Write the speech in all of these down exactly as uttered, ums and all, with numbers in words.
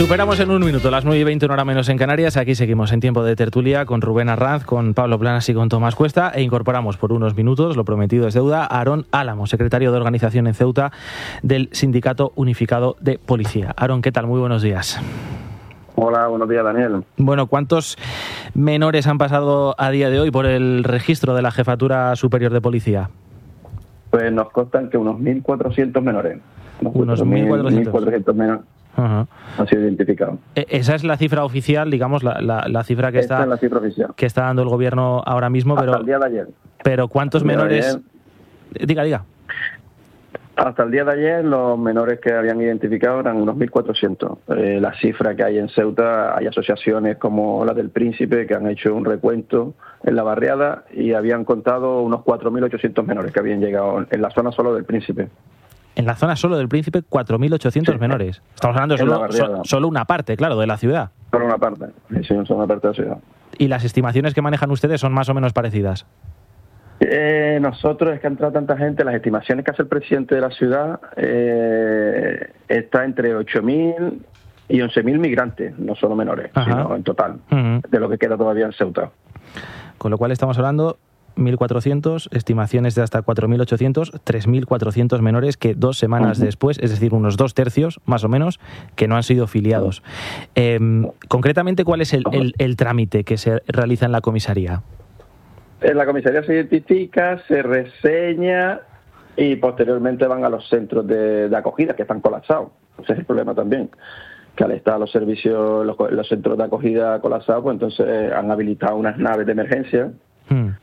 Superamos en un minuto las nueve y veinte, una hora menos en Canarias. Aquí seguimos en tiempo de tertulia con Rubén Arranz, con Pablo Planas y con Tomás Cuesta, e incorporamos por unos minutos, lo prometido es deuda, a Aarón Álamo, secretario de organización en Ceuta del Sindicato Unificado de Policía. Aarón, ¿qué tal? Muy buenos días. Hola, buenos días, Daniel. Bueno, ¿cuántos menores han pasado a día de hoy por el registro de la Jefatura Superior de Policía? Pues nos constan que unos mil cuatrocientos menores. Unos mil cuatrocientos menores. Uh-huh. Han sido identificados. Esa es la cifra oficial, digamos, la, la, la cifra que Esta está es la cifra oficial. que está dando el gobierno ahora mismo, hasta pero el día de ayer. Pero ¿cuántos menores? Diga, diga. Hasta el día de ayer los menores que habían identificado eran unos mil cuatrocientos. Eh, la cifra que hay en Ceuta, hay asociaciones como la del Príncipe que han hecho un recuento en la barriada y habían contado unos cuatro mil ochocientos menores que habían llegado en la zona solo del Príncipe. En la zona solo del Príncipe, cuatro mil ochocientos sí. menores. Estamos hablando de solo, so, solo una parte, claro, de la ciudad. Solo una parte, sí, solo una parte de la ciudad. ¿Y las estimaciones que manejan ustedes son más o menos parecidas? Eh, nosotros, es que ha entrado tanta gente, las estimaciones que hace el presidente de la ciudad eh, está entre ocho mil y once mil migrantes, no solo menores, Ajá. sino en total, uh-huh. de lo que queda todavía en Ceuta. Con lo cual estamos hablando mil cuatrocientos, estimaciones de hasta cuatro mil ochocientos, tres mil cuatrocientos menores que dos semanas uh-huh. después, es decir, unos dos tercios más o menos, que no han sido filiados. Eh, concretamente, ¿cuál es el, el, el trámite que se realiza en la comisaría? En la comisaría se identifica, se reseña y posteriormente van a los centros de, de acogida que están colapsados. Ese es el problema también, que al estar los servicios, los, los centros de acogida colapsados, pues entonces han habilitado unas naves de emergencia. Hmm.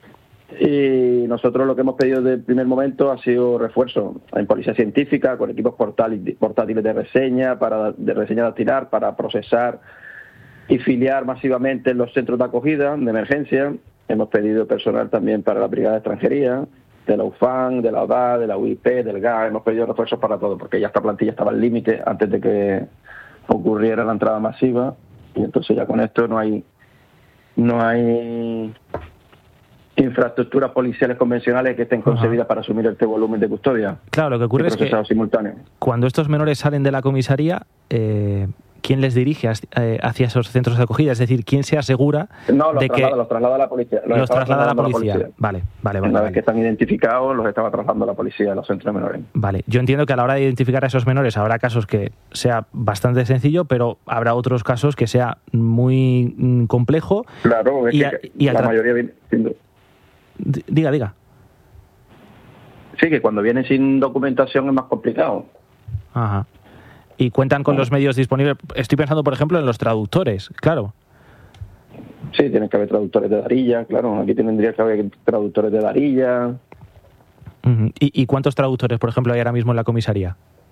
Y nosotros lo que hemos pedido desde el primer momento ha sido refuerzo en policía científica, con equipos portátiles de reseña, para de reseña de tirar, para procesar y filiar masivamente en los centros de acogida de emergencia. Hemos pedido personal también para la Brigada de Extranjería, de la U F A N, de la O D A, de la U I P, del G A E. Hemos pedido refuerzos para todo, porque ya esta plantilla estaba al límite antes de que ocurriera la entrada masiva. Y entonces ya con esto no hay no hay infraestructuras policiales convencionales que estén concebidas Ajá. para asumir este volumen de custodia. Claro, lo que ocurre es que simultáneo. Cuando estos menores salen de la comisaría, eh, ¿quién les dirige hacia esos centros de acogida? Es decir, ¿quién se asegura no, los de traslada, que los traslada a la policía? Los, los traslada a la policía. la policía. Vale, vale, vale. Una vale. vez que están identificados, los estaba trasladando la policía a los centros de menores. Vale, yo entiendo que a la hora de identificar a esos menores habrá casos que sea bastante sencillo, pero habrá otros casos que sea muy mm, complejo. Claro, es y, que a, y la mayoría viene siendo... Diga, diga. Sí, que cuando vienen sin documentación es más complicado. Ajá. Y cuentan con los medios disponibles. Estoy pensando, por ejemplo, en los traductores, claro. Sí, tienen que haber traductores de Darilla, claro. Aquí tendría que haber traductores de Darilla. Uh-huh. ¿Y, ¿Y cuántos traductores, por ejemplo, hay ahora mismo en la comisaría?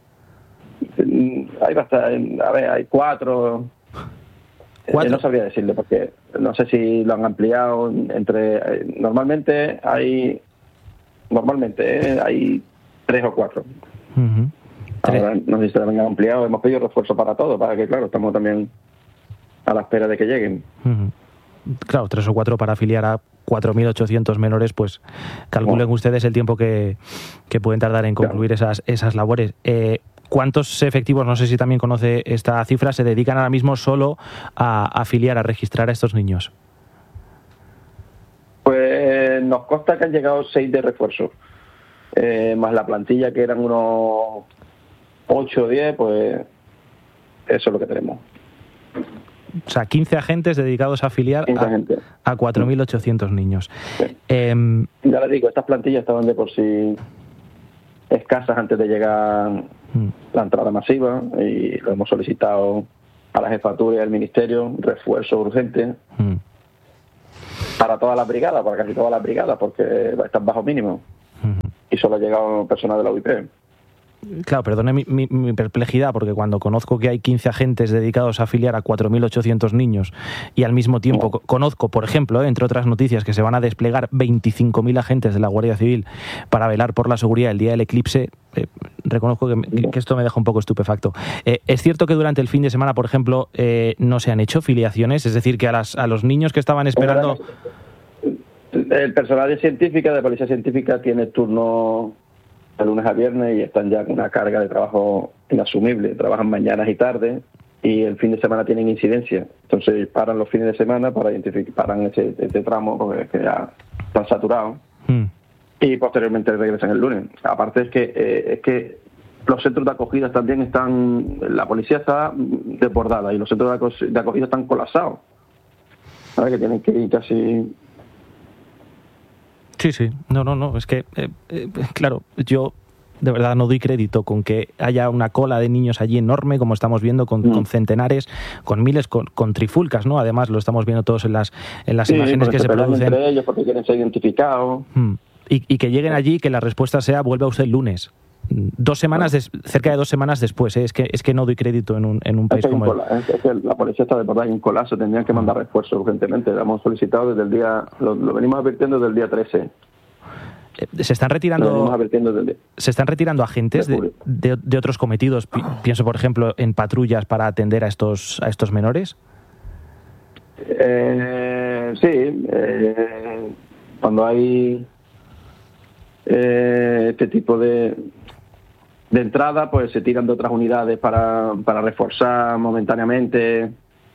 Hay bastante, a ver, hay cuatro. ¿Cuatro? Eh, no sabría decirle, porque no sé si lo han ampliado. Entre eh, Normalmente hay normalmente eh, hay tres o cuatro. Uh-huh. Ahora no sé si se lo han ampliado. Hemos pedido refuerzo para todo, para que, claro, estamos también a la espera de que lleguen. Uh-huh. Claro, tres o cuatro para afiliar a cuatro mil ochocientos menores, pues calculen bueno. ustedes el tiempo que, que pueden tardar en concluir claro. esas, esas labores. Eh, ¿Cuántos efectivos, no sé si también conoce esta cifra, se dedican ahora mismo solo a afiliar, a registrar a estos niños? Pues nos consta que han llegado seis de refuerzo, eh, más la plantilla que eran unos ocho o diez, pues eso es lo que tenemos. O sea, quince agentes dedicados a afiliar a, a cuatro mil ochocientos niños. Sí. Eh, ya les digo, estas plantillas estaban de por sí escasas antes de llegar mm. la entrada masiva y lo hemos solicitado a la jefatura y al ministerio, refuerzo urgente mm. para todas las brigadas, para casi todas las brigadas, porque están bajo mínimo mm. y solo ha llegado personal de la U I P. Claro, perdone mi, mi, mi perplejidad, porque cuando conozco que hay quince agentes dedicados a afiliar a cuatro mil ochocientos niños y al mismo tiempo no. conozco, por ejemplo, eh, entre otras noticias, que se van a desplegar veinticinco mil agentes de la Guardia Civil para velar por la seguridad el día del eclipse, eh, reconozco que, que, que esto me deja un poco estupefacto. Eh, ¿Es cierto que durante el fin de semana, por ejemplo, eh, no se han hecho filiaciones? Es decir, que a, las, a los niños que estaban esperando... El personal de científica, de policía científica, tiene turno de lunes a viernes y están ya con una carga de trabajo inasumible. Trabajan mañanas y tardes y el fin de semana tienen incidencia. Entonces paran los fines de semana para identificar, paran ese, ese tramo porque es que ya están saturados mm. y posteriormente regresan el lunes. Aparte es que eh, es que los centros de acogida también están, la policía está desbordada y los centros de acogida están colapsados. ¿Sabes? Que tienen que ir casi... Sí, sí, no, no, no, es que, eh, eh, claro, yo de verdad no doy crédito con que haya una cola de niños allí enorme, como estamos viendo, con, mm. con centenares, con miles, con, con trifulcas, ¿no? Además, lo estamos viendo todos en las en las sí, imágenes que se, se producen. Entre ellos porque quieren ser identificados. Mm. Y, y que lleguen allí y que la respuesta sea, vuelva usted el lunes. Dos semanas, des, cerca de dos semanas después, ¿eh? es que es que no doy crédito en un, en un país es como cola, el... Es que la policía está de verdad en colapso, tendrían que mandar refuerzos urgentemente. Lo hemos solicitado desde el día, lo, lo venimos advirtiendo desde el día trece. Se están retirando se están retirando agentes de, de, de otros cometidos. Pienso, por ejemplo, en patrullas para atender a estos a estos menores. Eh, sí, eh, cuando hay eh, este tipo de de entrada, pues se tiran de otras unidades para para reforzar momentáneamente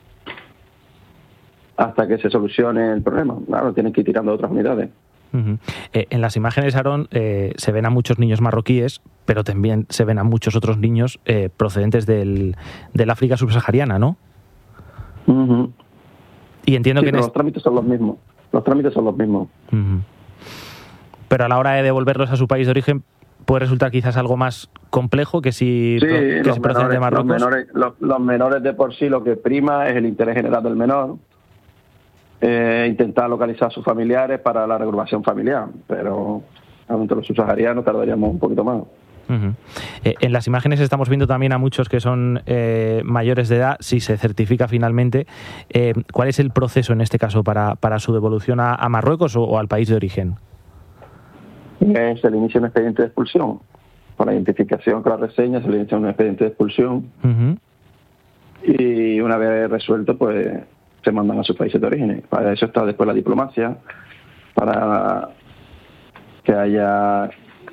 hasta que se solucione el problema. Claro, tienen que ir tirando de otras unidades. Uh-huh. Eh, en las imágenes, Aarón, eh, se ven a muchos niños marroquíes, pero también se ven a muchos otros niños eh, procedentes del, del África subsahariana, ¿no? Uh-huh. Y entiendo sí, que... En los este... trámites son los mismos. Los trámites son los mismos. Uh-huh. Pero a la hora de devolverlos a su país de origen puede resultar quizás algo más complejo que si, sí, que los si proceden de Marruecos. Los menores, los, los menores de por sí lo que prima es el interés general del menor. Eh, intentar localizar a sus familiares para la reagrupación familiar, pero ante los subsaharianos tardaríamos un poquito más. Uh-huh. Eh, en las imágenes estamos viendo también a muchos que son eh, mayores de edad, si se certifica finalmente. Eh, ¿Cuál es el proceso en este caso para, para su devolución a, a Marruecos o, o al país de origen? Es el inicio de un expediente de expulsión. Con la identificación, con la reseña, se le inicia un expediente de expulsión. Uh-huh. Y una vez resuelto, pues se mandan a sus países de origen. Para eso está después la diplomacia, para que haya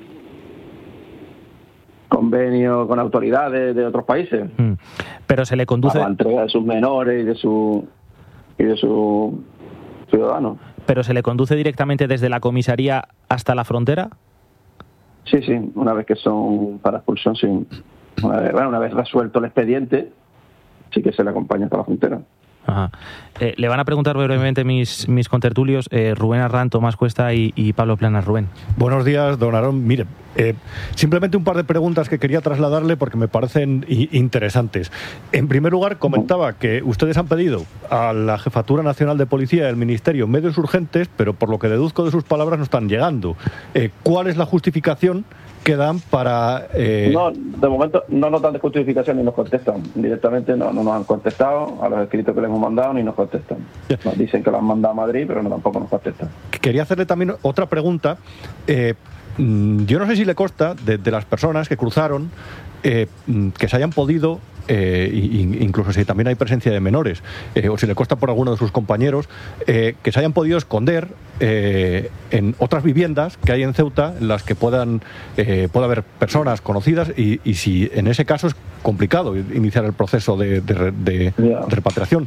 convenio con autoridades de otros países. Mm. Pero se le conduce... Para la entrega de sus menores y de su y de sus ciudadanos. ¿Pero se le conduce directamente desde la comisaría hasta la frontera? Sí, sí, una vez que son para expulsión, sí. Una vez, bueno, una vez resuelto el expediente, sí que se le acompaña hasta la frontera. Ajá. Eh, le van a preguntar brevemente mis, mis contertulios, eh, Rubén Arrán, Tomás Cuesta y, y Pablo Planas. Rubén. Buenos días, don Aarón. Mire, eh, simplemente un par de preguntas que quería trasladarle porque me parecen interesantes. En primer lugar, comentaba que ustedes han pedido a la Jefatura Nacional de Policía y al Ministerio medios urgentes, pero por lo que deduzco de sus palabras no están llegando. Eh, ¿Cuál es la justificación que dan para...? Eh... No, de momento no nos dan de justificación ni nos contestan. Directamente no, no nos han contestado a los escritos que les hemos mandado ni nos contestan. Nos dicen que lo han mandado a Madrid, pero no, tampoco nos contestan. Quería hacerle también otra pregunta. Eh, yo no sé si le consta de, de las personas que cruzaron eh, que se hayan podido... Eh, incluso si también hay presencia de menores, eh, o si le consta por alguno de sus compañeros, eh, que se hayan podido esconder eh, en otras viviendas que hay en Ceuta, en las que puedan eh, pueda haber personas conocidas, y, y si en ese caso es complicado iniciar el proceso de, de, de, yeah. de repatriación.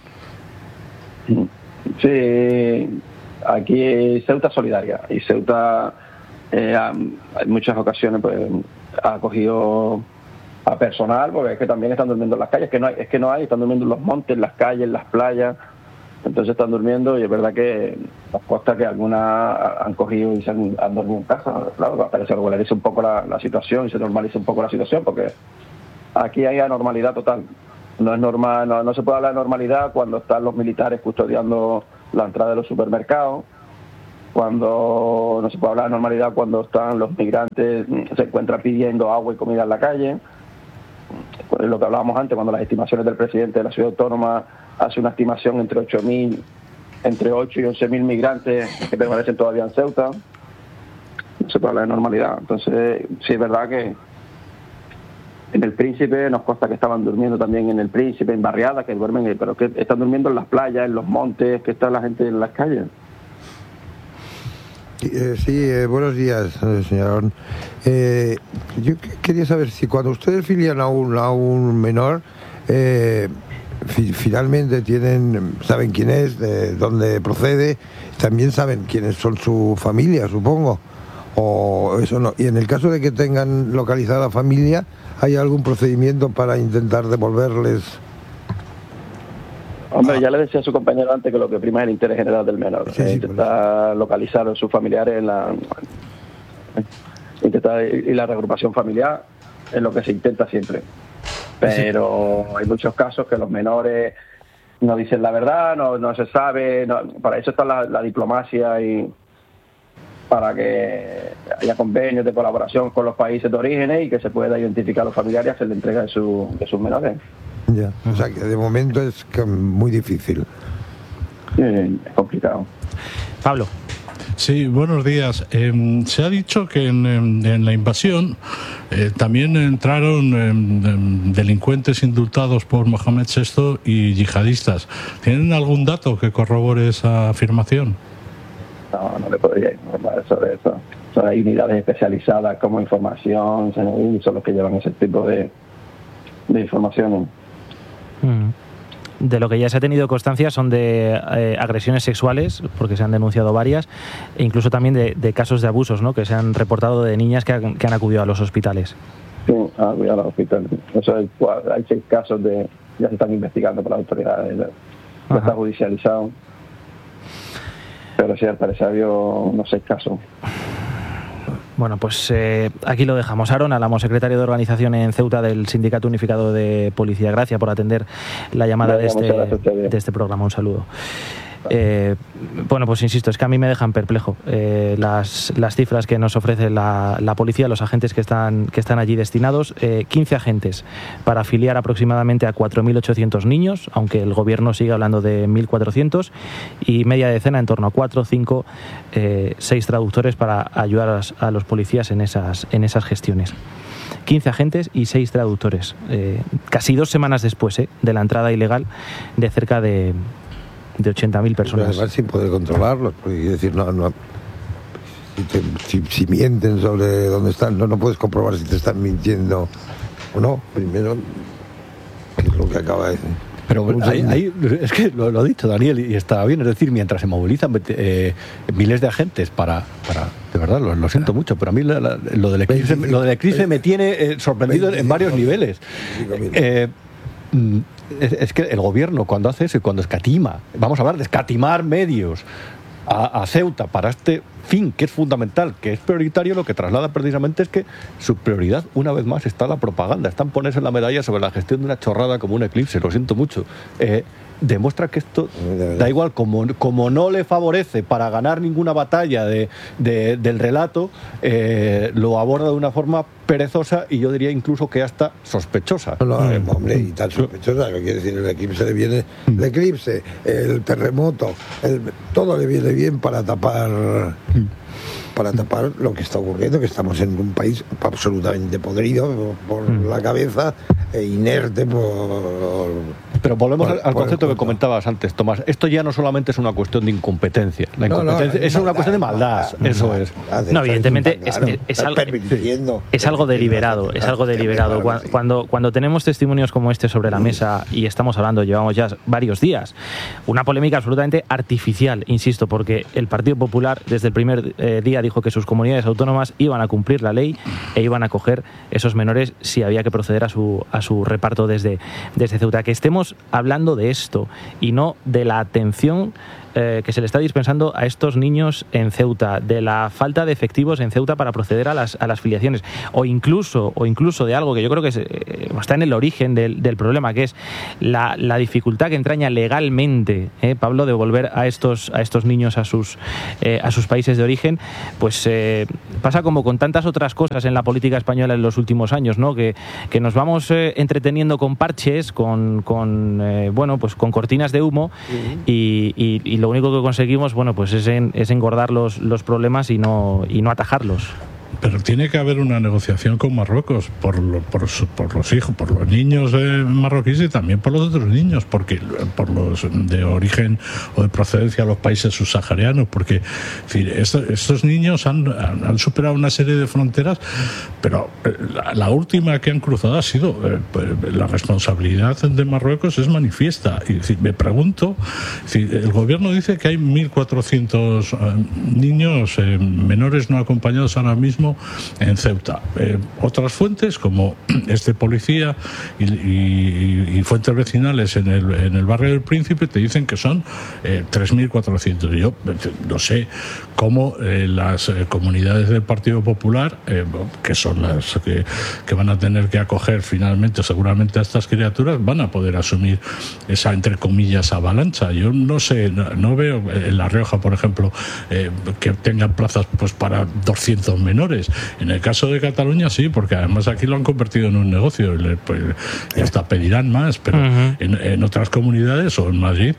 Sí, aquí Ceuta es solidaria, y Ceuta eh, en muchas ocasiones pues, ha acogido a personal, porque es que también están durmiendo en las calles, que no hay, es que no hay, están durmiendo en los montes, en las calles, en las playas, entonces están durmiendo, y es verdad que nos consta que algunas han cogido y se han, han dormido en casa, claro, hasta que se regularice un poco la, la situación y se normalice un poco la situación, porque aquí hay anormalidad total. No es normal, no, no se puede hablar de normalidad cuando están los militares custodiando la entrada de los supermercados, cuando no se puede hablar de normalidad cuando están los migrantes, se encuentran pidiendo agua y comida en la calle. Lo que hablábamos antes, cuando las estimaciones del presidente de la ciudad autónoma hace una estimación entre ocho mil, entre ocho y once mil migrantes que permanecen todavía en Ceuta, no se puede hablar de normalidad. Entonces, sí es verdad que en el Príncipe nos consta que estaban durmiendo también en el Príncipe, en barriadas, que duermen, pero que están durmiendo en las playas, en los montes, que está la gente en las calles. Eh, sí, eh, buenos días, señor. Eh, yo quería saber si cuando ustedes filian a un, a un menor, eh, fi- finalmente tienen, saben quién es, de dónde procede, también saben quiénes son su familia, supongo. O eso no. Y en el caso de que tengan localizada la familia, ¿hay algún procedimiento para intentar devolverles? Hombre, ya le decía a su compañero antes que lo que prima es el interés general del menor. Sí, sí, intentar localizar a sus familiares en la... Intentar, y la reagrupación familiar es lo que se intenta siempre. Pero hay muchos casos que los menores no dicen la verdad, no, no se sabe. No, para eso está la, la diplomacia y para que haya convenios de colaboración con los países de origen y que se pueda identificar a los familiares y hacer la entrega de, su, de sus menores. Ya. O sea que de momento es que muy difícil. Sí, es complicado. Pablo. Sí, buenos días. Eh, se ha dicho que en, en la invasión eh, también entraron eh, delincuentes indultados por Mohamed sexto y yihadistas. ¿Tienen algún dato que corrobore esa afirmación? No, no le podría informar sobre eso. O sea, hay unidades especializadas como información, y son los que llevan ese tipo de, de información. De lo que ya se ha tenido constancia son de eh, agresiones sexuales, porque se han denunciado varias, e incluso también de, de casos de abusos, ¿no?, que se han reportado de niñas que han, que han acudido a los hospitales. Sí, han acudido a los hospitales. Eso es, hay seis casos de, ya se están investigando por las autoridades, ya, ya está judicializado. Pero sí, al parecer había unos seis casos. Bueno, pues eh, aquí lo dejamos. Aaron Álamo, secretario de organización en Ceuta del Sindicato Unificado de Policía. Gracias por atender la llamada de este, de este programa. Un saludo. Eh, bueno, pues insisto, es que a mí me dejan perplejo eh, las, las cifras que nos ofrece la, la policía, los agentes que están, que están allí destinados. Eh, quince agentes para afiliar aproximadamente a cuatro mil ochocientos niños, aunque el gobierno sigue hablando de mil cuatrocientos, y media decena, en torno a cuatro, cinco, eh, seis traductores para ayudar a, las, a los policías en esas, en esas gestiones. quince agentes y seis traductores, eh, casi dos semanas después eh, de la entrada ilegal de cerca de... de ochenta mil personas. Además, sin poder controlarlos, porque quiero decir, no, no, si, te, si, si mienten sobre dónde están, no, no puedes comprobar si te están mintiendo o no. Primero, que es lo que acaba de decir. Pero hay, hay, es que lo, lo ha dicho Daniel y está bien, es decir, mientras se movilizan eh, miles de agentes para, para de verdad, lo, lo siento mucho, pero a mí la, la, lo del eclipse, lo del eclipse me tiene eh, sorprendido en varios niveles. Eh, Es, es que el gobierno, cuando hace eso y cuando escatima, vamos a hablar de escatimar medios a, a Ceuta para este fin que es fundamental, que es prioritario, lo que traslada precisamente es que su prioridad, una vez más, está la propaganda, está en ponerse la medalla sobre la gestión de una chorrada como un eclipse, lo siento mucho. Eh, demuestra que esto, da igual, como, como no le favorece para ganar ninguna batalla de, de, del relato, eh, lo aborda de una forma perezosa y yo diría incluso que hasta sospechosa. No, no, mm. hombre, y tan sospechosa, que quiere decir, el eclipse le viene, el eclipse, el terremoto, el, todo le viene bien para tapar... para tapar lo que está ocurriendo, que estamos en un país absolutamente podrido por mm. la cabeza e inerte por... Pero volvemos por, al concepto que punto. comentabas antes, Tomás. Esto ya no solamente es una cuestión de incompetencia. La incompetencia no, no, es una cuestión de maldad. maldad eso maldad, es. Maldad, no, evidentemente es, es, es, algo, es algo deliberado. Es algo deliberado. Cuando, cuando tenemos testimonios como este sobre la mesa y estamos hablando, llevamos ya varios días, una polémica absolutamente artificial, insisto, porque el Partido Popular desde el primer eh, día dijo que sus comunidades autónomas iban a cumplir la ley e iban a acoger esos menores si había que proceder a su, a su reparto desde, desde Ceuta. Que estemos hablando de esto y no de la atención eh, que se le está dispensando a estos niños en Ceuta, de la falta de efectivos en Ceuta para proceder a las, a las filiaciones, o incluso, o incluso de algo que yo creo que es, eh, está en el origen del, del problema, que es la, la dificultad que entraña legalmente, eh, Pablo, de volver a estos, a estos niños a sus, eh, a sus países de origen. Pues eh, pasa como con tantas otras cosas en la política española en los últimos años, ¿no? Que, que nos vamos eh, entreteniendo con parches, con, con eh, bueno, pues con cortinas de humo, uh-huh. y, y, y lo único que conseguimos, bueno, pues es, en, es engordar los, los problemas y no, y no atajarlos. pero tiene que haber una negociación con Marruecos por, lo, por, por los hijos, por los niños eh, marroquíes y también por los otros niños, porque por los de origen o de procedencia a los países subsaharianos, porque en fin, estos, estos niños han, han, han superado una serie de fronteras, pero la, la última que han cruzado ha sido eh, la responsabilidad de Marruecos es manifiesta. Y decir, me pregunto, decir, el gobierno dice que hay mil cuatrocientos eh, niños eh, menores no acompañados ahora mismo en Ceuta. Eh, otras fuentes, como este policía y, y, y fuentes vecinales en el, en el barrio del Príncipe, te dicen que son eh, tres mil cuatrocientos. Yo no sé cómo eh, las eh, comunidades del Partido Popular, eh, que son las que, que van a tener que acoger finalmente seguramente a estas criaturas, van a poder asumir esa, entre comillas, avalancha. Yo no sé, no, no veo en La Rioja, por ejemplo, eh, que tengan plazas pues para doscientos menores. En el caso de Cataluña sí, porque además aquí lo han convertido en un negocio, pues, y hasta pedirán más, pero uh-huh. en, en otras comunidades o en Madrid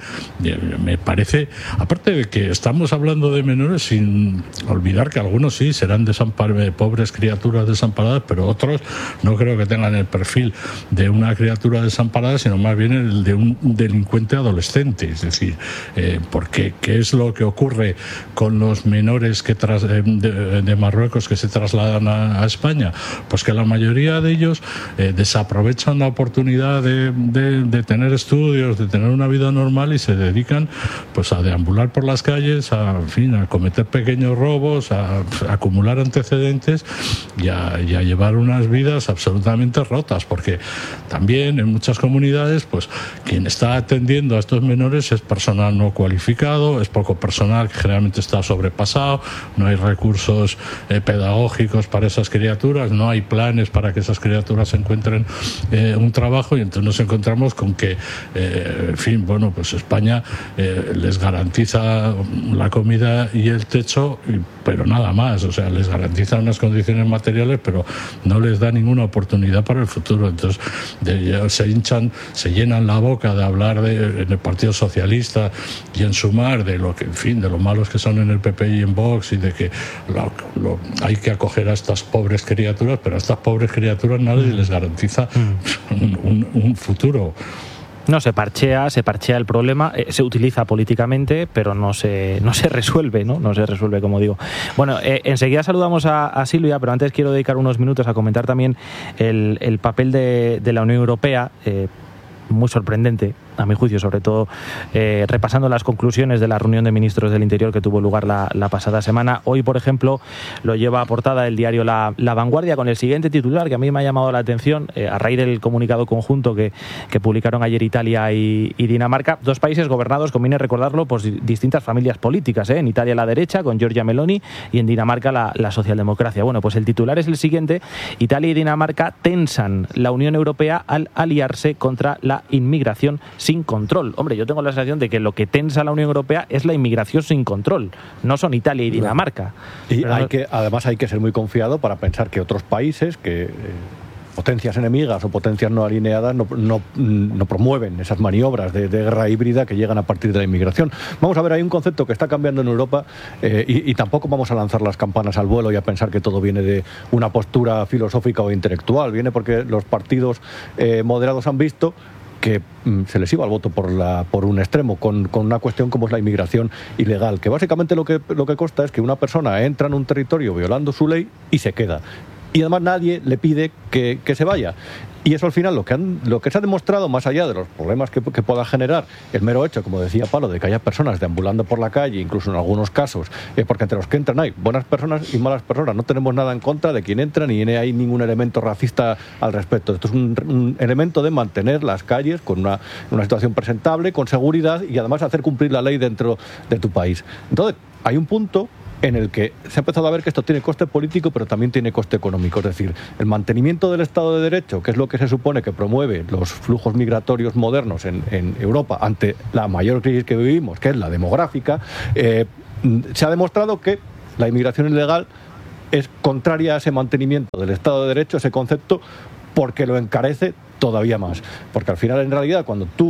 me parece, aparte de que estamos hablando de menores sin olvidar que algunos sí serán desamparados, pobres criaturas desamparadas, pero otros no creo que tengan el perfil de una criatura desamparada, sino más bien el de un delincuente adolescente. Es decir, eh, porque ¿qué es lo que ocurre con los menores que tras, de, de Marruecos que se trasladan a, a España? Pues que la mayoría de ellos eh, desaprovechan la oportunidad de, de, de tener estudios, de tener una vida normal y se dedican pues a deambular por las calles, a, en fin, a cometer pequeños robos, a, a acumular antecedentes y a, y a llevar unas vidas absolutamente rotas, porque también en muchas comunidades pues quien está atendiendo a estos menores es personal no cualificado, es poco personal que generalmente está sobrepasado, no hay recursos eh, pedagógicos para esas criaturas, no hay planes para que esas criaturas encuentren eh, un trabajo, y entonces nos encontramos con que eh, en fin, bueno, pues España eh, les garantiza la comida y el techo, pero nada más, o sea, les garantiza unas condiciones materiales, pero no les da ninguna oportunidad para el futuro. Entonces de, se hinchan, se llenan la boca de hablar de, en el Partido Socialista y en Sumar de lo que, en fin, de lo malos que son en el P P y en Vox, y de que lo, lo, hay que acoger a estas pobres criaturas, pero a estas pobres criaturas nadie les garantiza un, un, un futuro. No, se parchea, se parchea el problema, eh, se utiliza políticamente, pero no se, no se resuelve, ¿no? No se resuelve, como digo. Bueno, eh, enseguida saludamos a, a Silvia, pero antes quiero dedicar unos minutos a comentar también el, el papel de, de la Unión Europea, eh, muy sorprendente, a mi juicio, sobre todo eh, repasando las conclusiones de la reunión de ministros del Interior que tuvo lugar la, la pasada semana. Hoy, por ejemplo, lo lleva a portada el diario La, la Vanguardia con el siguiente titular que a mí me ha llamado la atención eh, a raíz del comunicado conjunto que, que publicaron ayer Italia y, y Dinamarca, dos países gobernados, conviene recordarlo, por distintas familias políticas, ¿eh? En Italia la derecha con Giorgia Meloni y en Dinamarca la, la socialdemocracia. Bueno, pues el titular es el siguiente: Italia y Dinamarca tensan la Unión Europea al aliarse contra la inmigración sin control. Hombre, yo tengo la sensación de que lo que tensa la Unión Europea es la inmigración sin control, no son Italia y Dinamarca. Y Pero hay no... que, además hay que ser muy confiado para pensar que otros países que eh, potencias enemigas o potencias no alineadas no, no, no promueven esas maniobras de, de guerra híbrida que llegan a partir de la inmigración. Vamos a ver, hay un concepto que está cambiando en Europa eh, y, y tampoco vamos a lanzar las campanas al vuelo y a pensar que todo viene de una postura filosófica o intelectual. Viene porque los partidos eh, moderados han visto que mm, se les iba el voto por la por un extremo con, con una cuestión como es la inmigración ilegal, que básicamente lo que lo que consta es que una persona entra en un territorio violando su ley y se queda. Y además nadie le pide que, que se vaya. Y eso al final lo que, han, lo que se ha demostrado, más allá de los problemas que, que pueda generar el mero hecho, como decía Pablo, de que haya personas deambulando por la calle, incluso en algunos casos, eh, porque entre los que entran hay buenas personas y malas personas. No tenemos nada en contra de quien entra, ni hay ningún elemento racista al respecto. Esto es un, un elemento de mantener las calles con una, una situación presentable, con seguridad y además hacer cumplir la ley dentro de tu país. Entonces, hay un punto en el que se ha empezado a ver que esto tiene coste político, pero también tiene coste económico. Es decir, el mantenimiento del Estado de Derecho, que es lo que se supone que promueve los flujos migratorios modernos en, en Europa ante la mayor crisis que vivimos, que es la demográfica, eh, se ha demostrado que la inmigración ilegal es contraria a ese mantenimiento del Estado de Derecho, ese concepto, porque lo encarece todavía más. Porque al final, en realidad, cuando tú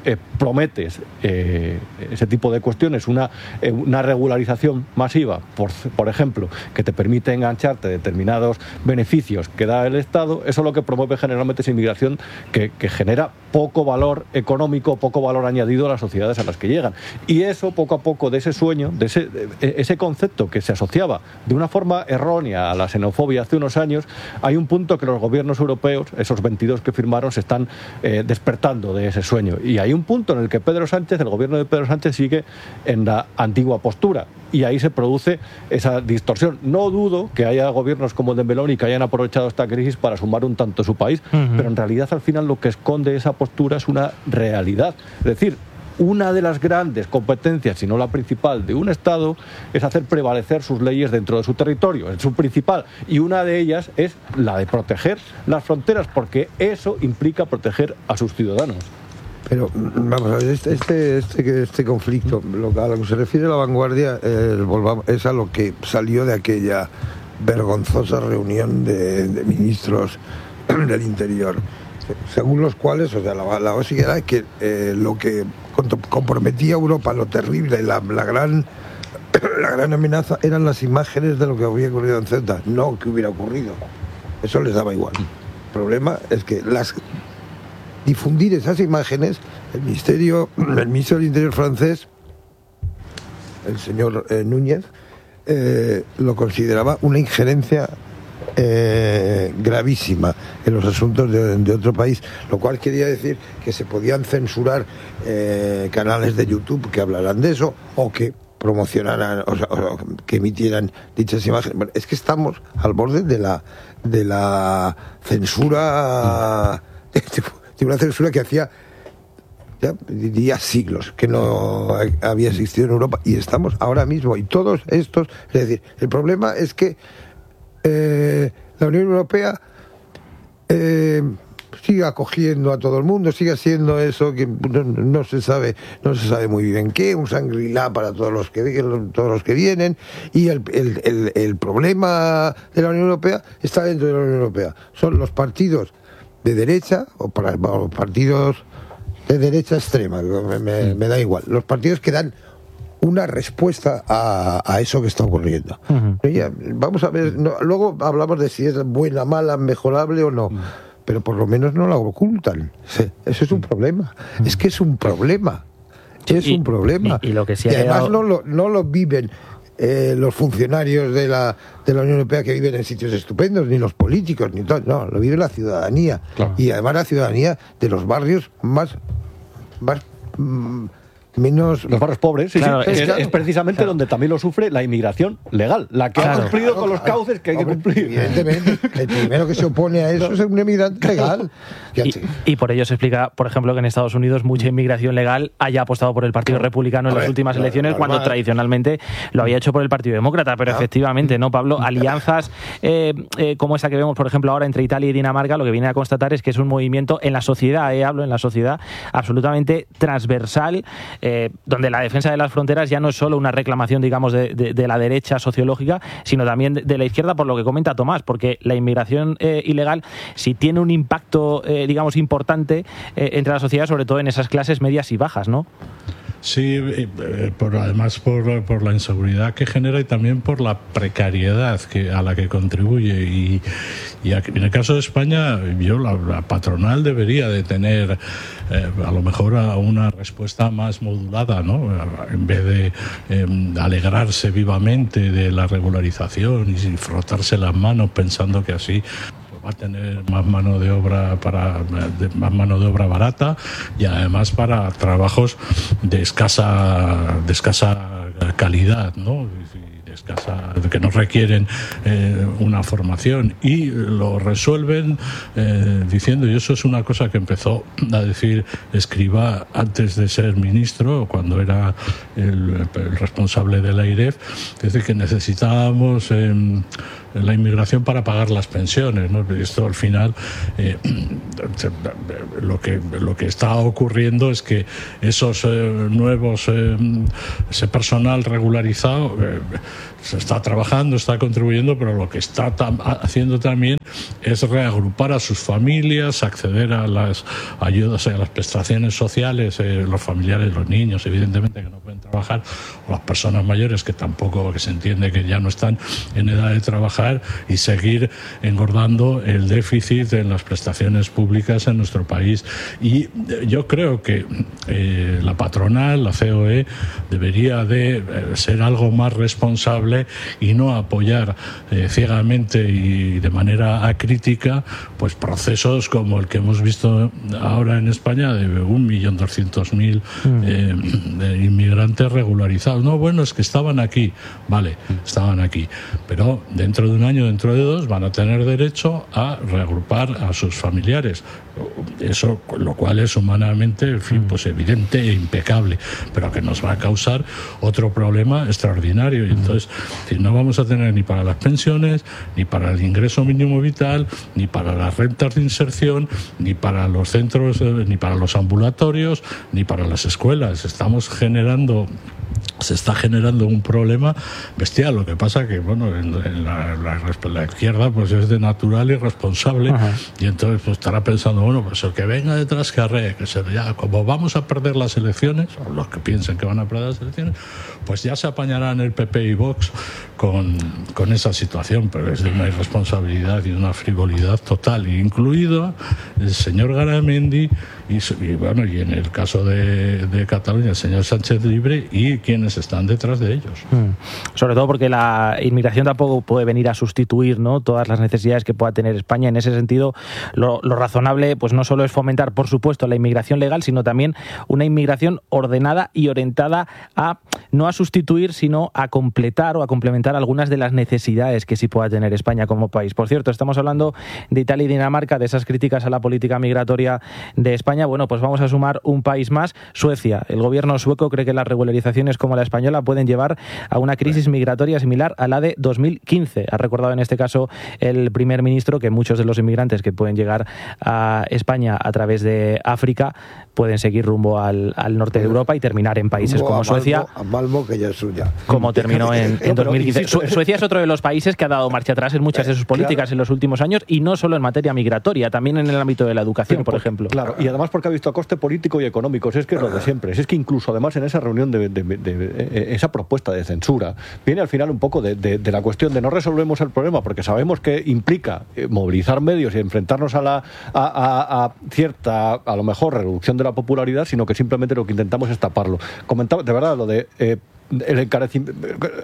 eh, prometes eh, ese tipo de cuestiones, una, eh, una regularización masiva, por, por ejemplo, que te permite engancharte determinados beneficios que da el Estado, eso lo que promueve generalmente es inmigración que, que genera poco valor económico, poco valor añadido a las sociedades a las que llegan. Y eso, poco a poco, de ese sueño, de ese, de ese concepto que se asociaba de una forma errónea a la xenofobia hace unos años, hay un punto que los gobiernos europeos, esos veintidós que firmaron, se están eh, despertando de ese sueño. Y hay un punto en el que Pedro Sánchez, el gobierno de Pedro Sánchez, sigue en la antigua postura. Y ahí se produce esa distorsión. No dudo que haya gobiernos como el de Meloni que hayan aprovechado esta crisis para sumar un tanto a su país, uh-huh. pero en realidad al final lo que esconde esa postura es una realidad. Es decir, una de las grandes competencias, si no la principal, de un Estado es hacer prevalecer sus leyes dentro de su territorio, es su principal, y una de ellas es la de proteger las fronteras, porque eso implica proteger a sus ciudadanos. Pero vamos a ver, este, este, este, este conflicto, lo, a lo que se refiere a la vanguardia, eh, volvamos, es a lo que salió de aquella vergonzosa reunión de, de ministros del Interior, según los cuales, o sea, la, la básica era que eh, lo que comprometía a Europa, lo terrible, la, la gran la gran amenaza eran las imágenes de lo que había ocurrido en Ceuta, no que hubiera ocurrido. Eso les daba igual. El problema es que las difundir esas imágenes, el ministerio, el ministro del Interior francés, el señor eh, Núñez, eh, lo consideraba una injerencia eh, gravísima en los asuntos de, de otro país, lo cual quería decir que se podían censurar eh, canales de YouTube que hablaran de eso o que promocionaran, o sea, o que emitieran dichas imágenes. Bueno, es que estamos al borde de la de la censura, de una censura que hacía ya diría siglos que no había existido en Europa, y estamos ahora mismo, y todos estos, es decir, el problema es que eh, la Unión Europea eh, sigue acogiendo a todo el mundo, sigue haciendo eso que no, no se sabe, no se sabe muy bien qué, un Shangri-La para todos los que todos los que vienen, y el, el, el, el problema de la Unión Europea está dentro de la Unión Europea. Son los partidos de derecha o para los partidos de derecha extrema, me, me, me da igual, los partidos que dan una respuesta a, a eso que está ocurriendo. Uh-huh. Ya, vamos a ver, no, luego hablamos de si es buena, mala, mejorable o no, uh-huh. pero por lo menos no la ocultan. Sí, eso es un problema. Uh-huh. Es que es un problema. Es y, un problema. Y, y, lo que sí ha y además quedado... no, lo, no lo viven eh, los funcionarios de la, de la Unión Europea, que viven en sitios estupendos, ni los políticos, ni todo. No, lo vive la ciudadanía. Claro. Y además la ciudadanía de los barrios más... más mmm, menos los barrios pobres, sí, claro, sí. Es, es, es precisamente claro. donde también lo sufre la inmigración legal, la que claro. ha cumplido claro, con los claro. cauces que hay que cumplir. Evidentemente, el primero que se opone a eso es un inmigrante legal. Y, y por ello se explica, por ejemplo, que en Estados Unidos mucha inmigración legal haya apostado por el Partido claro. Republicano en ver, las últimas claro, elecciones, normal. Cuando tradicionalmente lo había hecho por el Partido Demócrata. Pero claro. efectivamente, ¿no, Pablo? Alianzas eh, eh, como esa que vemos, por ejemplo, ahora entre Italia y Dinamarca, lo que viene a constatar es que es un movimiento en la sociedad, eh, hablo en la sociedad, absolutamente transversal, eh, donde la defensa de las fronteras ya no es solo una reclamación, digamos, de, de, de la derecha sociológica, sino también de, de la izquierda, por lo que comenta Tomás, porque la inmigración eh, ilegal sí tiene un impacto, eh, digamos, importante eh, entre la sociedad, sobre todo en esas clases medias y bajas, ¿no? Sí, eh, por, además por, por la inseguridad que genera y también por la precariedad que, a la que contribuye. Y, y aquí, en el caso de España, yo la, la patronal debería de tener eh, a lo mejor a una respuesta más modulada, ¿no? En vez de eh, alegrarse vivamente de la regularización y frotarse las manos pensando que así va a tener más mano de obra para de, más mano de obra barata y además para trabajos de escasa de escasa calidad, ¿no? De escasa, que no requieren eh, una formación, y lo resuelven eh, diciendo, y eso es una cosa que empezó a decir Escrivá antes de ser ministro, cuando era el, el responsable del AIREF, es decir, que necesitábamos eh, la inmigración para pagar las pensiones, ¿no? Esto al final eh, lo que lo que está ocurriendo es que esos eh, nuevos eh, ese personal regularizado eh, se está trabajando, está contribuyendo, pero lo que está tam- haciendo también es reagrupar a sus familias, acceder a las ayudas, a las prestaciones sociales, eh, los familiares, los niños, evidentemente, que no pueden trabajar, o las personas mayores que tampoco, que se entiende que ya no están en edad de trabajar, y seguir engordando el déficit en las prestaciones públicas en nuestro país. Y yo creo que eh, la patronal, la C O E, debería de eh, ser algo más responsable y no apoyar eh, ciegamente y de manera acrítica pues procesos como el que hemos visto ahora en España de un millón doscientos mil eh, de inmigrantes regularizados. No, bueno, es que estaban aquí, vale, estaban aquí, pero dentro de un año, dentro de dos, van a tener derecho a reagrupar a sus familiares. Eso, lo cual es humanamente, en fin, pues evidente e impecable, pero que nos va a causar otro problema extraordinario. Y entonces, si no vamos a tener ni para las pensiones, ni para el ingreso mínimo vital, ni para las rentas de inserción, ni para los centros, ni para los ambulatorios, ni para las escuelas. Estamos generando se está generando un problema bestial. Lo que pasa que, bueno, en, en la, la, la izquierda pues es de natural y responsable. Ajá. Y entonces pues estará pensando, bueno, pues el que venga detrás que arre, que se, ya, como vamos a perder las elecciones, o los que piensen que van a perder las elecciones, pues ya se apañarán el P P y Vox con, con esa situación, pero es de una irresponsabilidad y de una frivolidad total, incluido el señor Garamendi y, y bueno, y en el caso de, de Cataluña el señor Sánchez Libre y quienes están detrás de ellos. Mm. Sobre todo porque la inmigración tampoco puede venir a sustituir, ¿no?, todas las necesidades que pueda tener España. En ese sentido, lo, lo razonable pues no solo es fomentar, por supuesto, la inmigración legal, sino también una inmigración ordenada y orientada a no a sustituir, sino a completar o a complementar algunas de las necesidades que sí pueda tener España como país. Por cierto, estamos hablando de Italia y Dinamarca, de esas críticas a la política migratoria de España. Bueno, pues vamos a sumar un país más, Suecia. El gobierno sueco cree que las regularizaciones como la española pueden llevar a una crisis migratoria similar a la de dos mil quince. Ha recordado en este caso el primer ministro que muchos de los inmigrantes que pueden llegar a España a través de África pueden seguir rumbo al, al norte de Europa y terminar en países rumbo como a Suecia. Malmo, a Malmo, que ya es suya. Como terminó en, en dos mil quince. Su, Suecia es otro de los países que ha dado marcha atrás en muchas de sus políticas claro. en los últimos años, y no solo en materia migratoria, también en el ámbito de la educación, Pero por, por ejemplo. Claro, y además porque ha visto a coste político y económico. Si es que es lo de siempre. Si es que incluso además en esa reunión de, de, de, de, de esa propuesta de censura viene al final un poco de, de, de la cuestión de no resolvemos el problema porque sabemos que implica movilizar medios y enfrentarnos a la a, a, a cierta, a lo mejor, reducción de la popularidad, sino que simplemente lo que intentamos es taparlo. Comentaba, de verdad, lo de eh, el encarecimiento,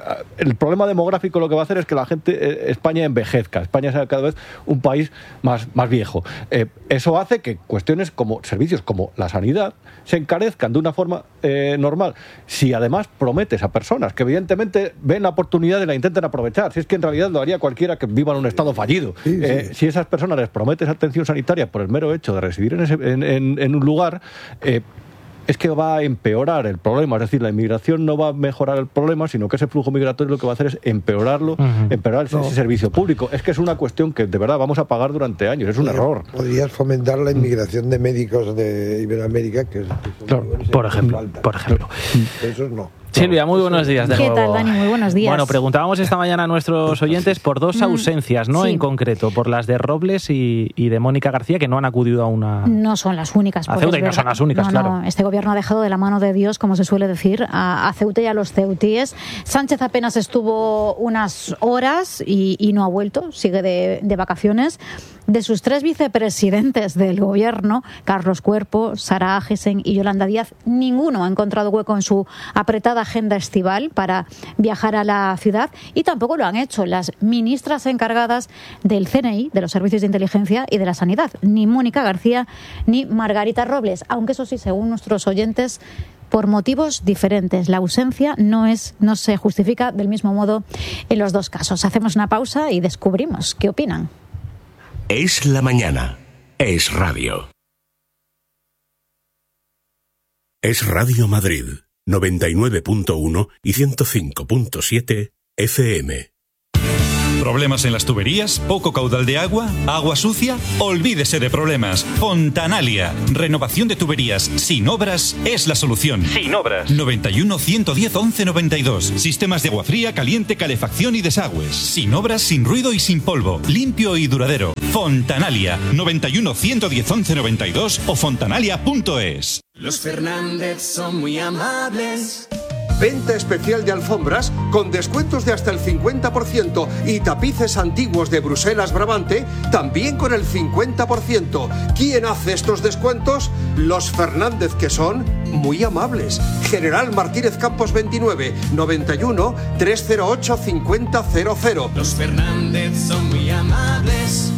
el problema demográfico lo que va a hacer es que la gente, eh, España envejezca, España sea cada vez un país más, más viejo. Eh, eso hace que cuestiones como servicios como la sanidad se encarezcan de una forma eh, normal. Si además prometes a personas que evidentemente ven la oportunidad y la intenten aprovechar, si es que en realidad lo haría cualquiera que viva en un estado fallido, sí, sí. Eh, si esas personas les prometes atención sanitaria por el mero hecho de residir en, ese, en, en, en un lugar, eh, es que va a empeorar el problema. Es decir, la inmigración no va a mejorar el problema, sino que ese flujo migratorio lo que va a hacer es empeorarlo, uh-huh. empeorar ese, no. ese servicio público. Es que es una cuestión que de verdad vamos a pagar durante años. Es un error. Podrías fomentar la inmigración de médicos de Iberoamérica, que, que claro, por ejemplo, por ejemplo. Esos no. Silvia, muy buenos días de nuevo. ¿Qué tal, Dani? Muy buenos días. Bueno, preguntábamos esta mañana a nuestros oyentes por dos ausencias, ¿no? Sí. En concreto, por las de Robles y, y de Mónica García, que no han acudido a una... No son las únicas. A Ceuta, y no son las únicas, no, claro. No, este gobierno ha dejado de la mano de Dios, como se suele decir, a, a Ceuta y a los ceutíes. Sánchez apenas estuvo unas horas y, y no ha vuelto, sigue de, de vacaciones. De sus tres vicepresidentes del gobierno, Carlos Cuerpo, Sara Agesen y Yolanda Díaz, ninguno ha encontrado hueco en su apretada agenda estival para viajar a la ciudad, y tampoco lo han hecho las ministras encargadas del C N I, de los servicios de inteligencia y de la sanidad, ni Mónica García ni Margarita Robles, aunque eso sí, según nuestros oyentes, por motivos diferentes. La ausencia no es, no se justifica del mismo modo en los dos casos. Hacemos una pausa y descubrimos qué opinan. Es la mañana. Es radio. Es Radio Madrid, noventa y nueve punto uno y ciento cinco punto siete F M. ¿Problemas en las tuberías? ¿Poco caudal de agua? ¿Agua sucia? Olvídese de problemas. Fontanalia. Renovación de tuberías sin obras es la solución. Sin obras. noventa y uno, ciento diez, once noventa y dos. Sistemas de agua fría, caliente, calefacción y desagües. Sin obras, sin ruido y sin polvo. Limpio y duradero. Fontanalia. noventa y uno, ciento diez, once noventa y dos o fontanalia punto es. Los Fernández son muy amables. Venta especial de alfombras con descuentos de hasta el cincuenta por ciento y tapices antiguos de Bruselas Brabante también con el cincuenta por ciento. ¿Quién hace estos descuentos? Los Fernández, que son muy amables. General Martínez Campos veintinueve, noventa y uno, trescientos ocho, cincuenta cero cero. Los Fernández son muy amables.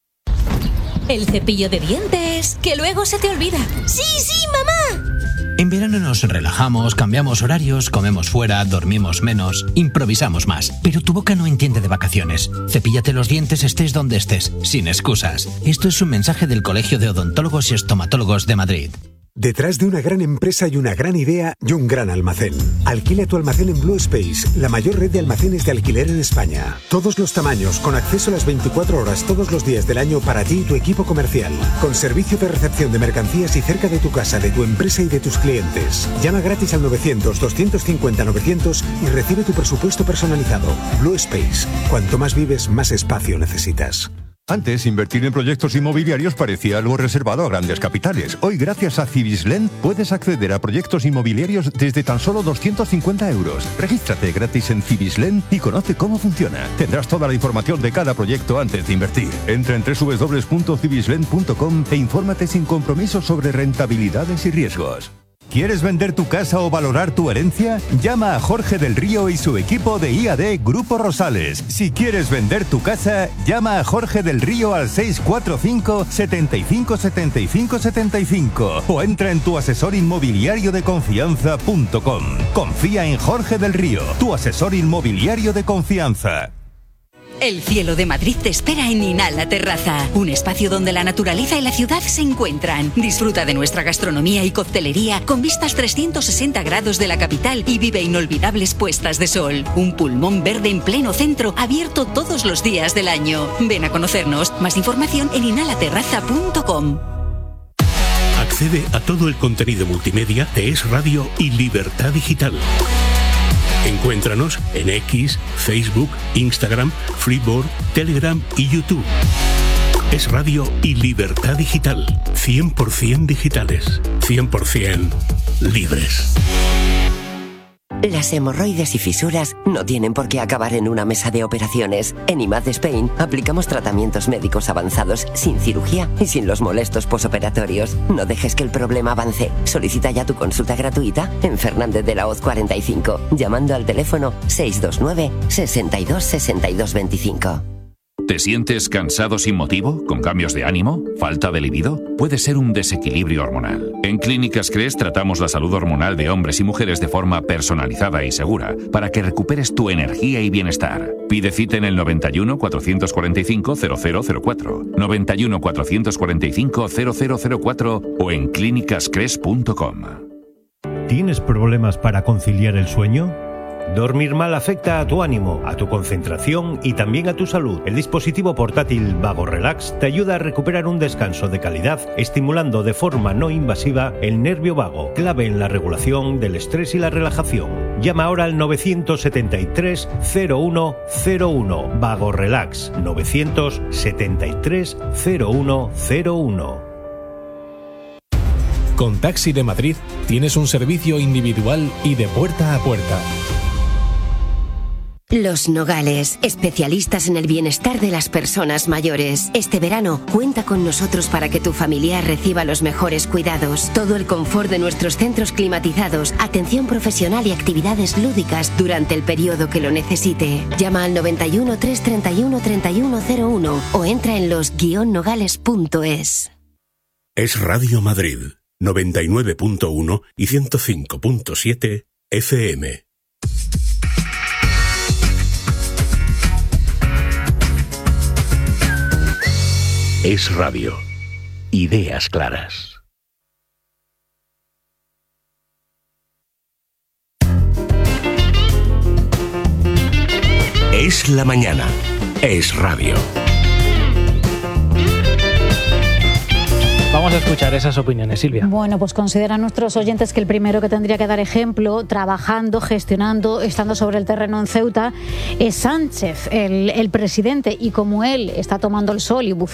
El cepillo de dientes, que luego se te olvida. ¡Sí, sí, mamá! En verano nos relajamos, cambiamos horarios, comemos fuera, dormimos menos, improvisamos más. Pero tu boca no entiende de vacaciones. Cepíllate los dientes estés donde estés, sin excusas. Esto es un mensaje del Colegio de Odontólogos y Estomatólogos de Madrid. Detrás de una gran empresa y una gran idea y un gran almacén. Alquila tu almacén en Blue Space, la mayor red de almacenes de alquiler en España. Todos los tamaños, con acceso a las veinticuatro horas todos los días del año para ti y tu equipo comercial. Con servicio de recepción de mercancías y cerca de tu casa, de tu empresa y de tus clientes. Llama gratis al novecientos, doscientos cincuenta, novecientos y recibe tu presupuesto personalizado. Blue Space. Cuanto más vives, más espacio necesitas. Antes, invertir en proyectos inmobiliarios parecía algo reservado a grandes capitales. Hoy, gracias a Civislend, puedes acceder a proyectos inmobiliarios desde tan solo doscientos cincuenta euros. Regístrate gratis en Civislend y conoce cómo funciona. Tendrás toda la información de cada proyecto antes de invertir. Entra en doble u doble u doble u punto civislend punto com e infórmate sin compromiso sobre rentabilidades y riesgos. ¿Quieres vender tu casa o valorar tu herencia? Llama a Jorge del Río y su equipo de I A D Grupo Rosales. Si quieres vender tu casa, llama a Jorge del Río al seis cuatro cinco, setenta y cinco, setenta y cinco, setenta y cinco o entra en tu asesor inmobiliario de confianza punto com. Confía en Jorge del Río, tu asesor inmobiliario de confianza. El cielo de Madrid te espera en Inhala Terraza, un espacio donde la naturaleza y la ciudad se encuentran. Disfruta de nuestra gastronomía y coctelería con vistas trescientos sesenta grados de la capital y vive inolvidables puestas de sol. Un pulmón verde en pleno centro, abierto todos los días del año. Ven a conocernos. Más información en inhala terraza punto com. Accede a todo el contenido multimedia de Es Radio y Libertad Digital. Encuéntranos en X, Facebook, Instagram, Freeboard, Telegram y YouTube. Es Radio y Libertad Digital. cien por ciento digitales. cien por ciento libres. Las hemorroides y fisuras no tienen por qué acabar en una mesa de operaciones. En I M A D Spain aplicamos tratamientos médicos avanzados sin cirugía y sin los molestos posoperatorios. No dejes que el problema avance. Solicita ya tu consulta gratuita en Fernández de la Hoz cuarenta y cinco, llamando al teléfono seis dos nueve, sesenta y dos, sesenta y dos veinticinco. ¿Te sientes cansado sin motivo? ¿Con cambios de ánimo? ¿Falta de libido? Puede ser un desequilibrio hormonal. En Clínicas Cres tratamos la salud hormonal de hombres y mujeres de forma personalizada y segura para que recuperes tu energía y bienestar. Pide cita en el noventa y uno, cuatrocientos cuarenta y cinco, cero cero cero cuatro, noventa y uno, cuatrocientos cuarenta y cinco, cero cero cero cuatro o en clínicas cres punto com. ¿Tienes problemas para conciliar el sueño? Dormir mal afecta a tu ánimo, a tu concentración y también a tu salud. El dispositivo portátil Vago Relax te ayuda a recuperar un descanso de calidad, estimulando de forma no invasiva el nervio vago, clave en la regulación del estrés y la relajación. Llama ahora al novecientos setenta y tres, cero uno cero uno. Vago Relax, novecientos setenta y tres, cero uno cero uno. Con Taxi de Madrid tienes un servicio individual y de puerta a puerta. Los Nogales, especialistas en el bienestar de las personas mayores. Este verano, cuenta con nosotros para que tu familiar reciba los mejores cuidados. Todo el confort de nuestros centros climatizados, atención profesional y actividades lúdicas durante el periodo que lo necesite. Llama al noventa y uno, trescientos treinta y uno, treinta y uno cero uno o entra en los guion nogales punto es. Es Radio Madrid, noventa y nueve punto uno y ciento cinco punto siete F M. Es Radio. Ideas claras. Es la mañana. Es Radio. Vamos a escuchar esas opiniones, Silvia. Bueno, pues consideran nuestros oyentes que el primero que tendría que dar ejemplo, trabajando, gestionando, estando sobre el terreno en Ceuta, es Sánchez, el, el presidente, y como él está tomando el sol y buceando